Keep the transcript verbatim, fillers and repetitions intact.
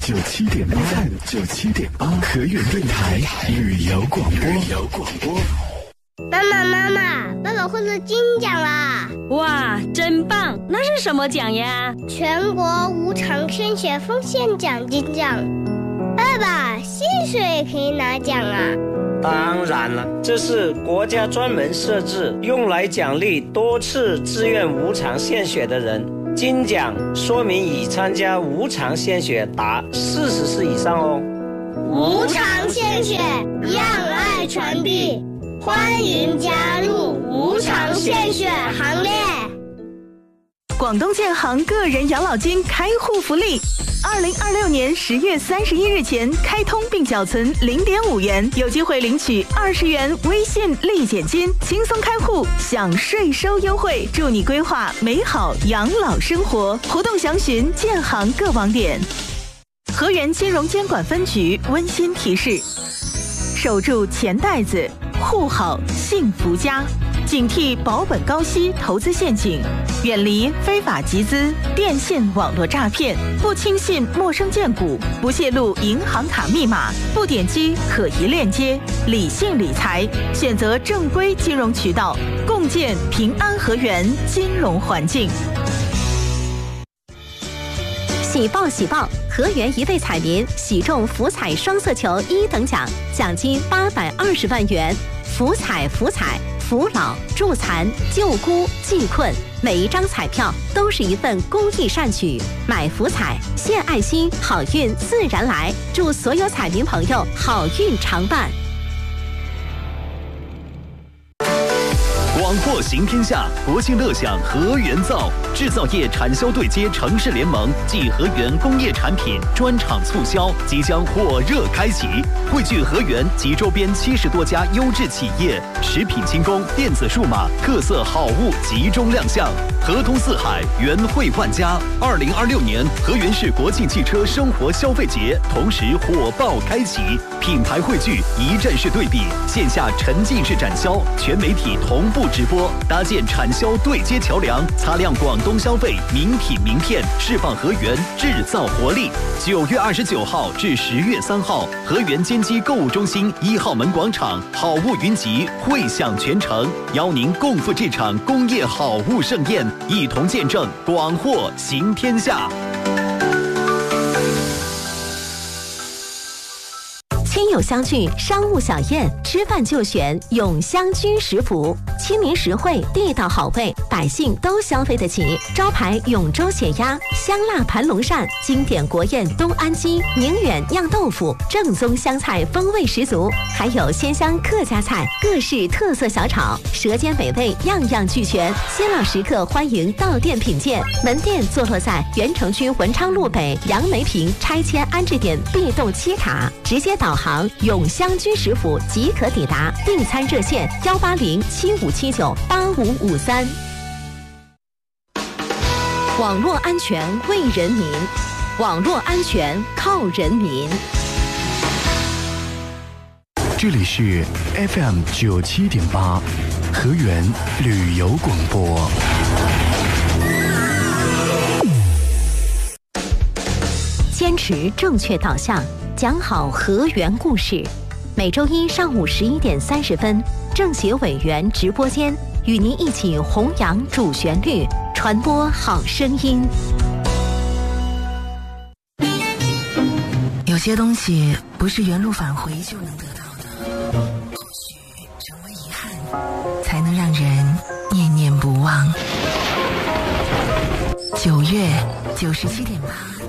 九七点八 ，F M 九七点八，河源电台旅游广播。旅游广播。 妈妈妈妈，爸爸获得金奖啦！ 哇，真棒！那是什么奖呀？ 全国无偿献血奉献奖金奖。爸爸，献血也可以拿奖啊？ 当然了，这是国家专门设置用来奖励多次自愿无偿献血的人。金奖说明已参加无偿献血达四十次以上哦。 无偿献血，让爱传递，欢迎加入无偿献血行列。 广东建行个人养老金开户福利，二零二六年十月三十一日前开通并缴存零点五元，有机会领取二十元微信立减金，轻松开户享税收优惠，助你规划美好养老生活。活动详询建行各网点。河源金融监管分局温馨提示：守住钱袋子，护好幸福家。警惕保本高息投资陷阱，远离非法集资、电信网络诈骗，不轻信陌生荐股，不泄露银行卡密码，不点击可疑链接，理性理财，选择正规金融渠道，共建平安河源金融环境。 喜报喜报！河源一位彩民喜中福彩双色球一等奖，奖金八百二十万元。福彩福彩，扶老助残救孤济困，每一张彩票都是一份公益善举。买福彩献爱心，好运自然来。祝所有彩民朋友好运常伴。 广货行天下，国庆乐享河源造，制造业产销对接城市联盟暨河源工业产品专场促销即将火热开启，汇聚河源及周边七十多家优质企业，食品轻工、电子数码特色好物集中亮相，河通四海，源汇万家。二零二六年河源市国际汽车生活消费节同时火爆开启，品牌汇聚，一站式对比，线下沉浸式展销，全媒体同步直播，搭建产销对接桥梁，擦亮广东消费名品名片，释放河源制造活力。九月二十九号至十月三号，河源金鸡购物中心一号门广场，好物云集，汇享全城，邀您共赴这场工业好物盛宴，一同见证广货行天下。 亲友相聚，商务小宴，吃饭就选永香居食府，亲民实惠，地道好味，百姓都消费得起。招牌永州血鸭、香辣盘龙鳝，经典国宴东安鸡、宁远酿豆腐，正宗湘菜风味十足，还有鲜香客家菜，各式特色小炒，舌尖美味样样俱全。新老食客欢迎到店品鉴，门店坐落在原城区文昌路北杨梅坪拆迁安置点 B 栋七卡，直接导航永香居食府即可抵达，订餐热线幺八零七五七九八五五三。网络安全为人民，网络安全靠人民。 这里是 F M 九七点八，河源旅游广播。 坚持正确导向，讲好河源故事。每周一上午十一点三十分，政协委员直播间与您一起弘扬主旋律，传播好声音。 有些东西不是原路返回就能得到的，或许成为遗憾，才能让人念念不忘。九月九十七点八。